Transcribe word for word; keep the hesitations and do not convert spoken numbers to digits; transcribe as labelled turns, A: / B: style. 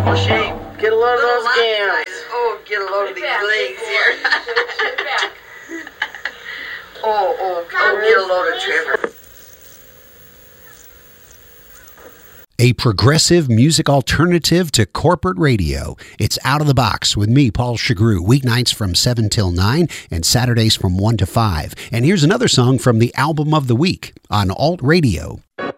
A: Oh, Shane, get a load of those scams.
B: Oh, get a load of these legs here. oh, oh, oh, get a load of Trevor.
C: A progressive music alternative to corporate radio. It's Out of the Box with me, Paul Chagru, weeknights from seven till nine and Saturdays from one to five. And here's another song from the album of the week on Alt Radio.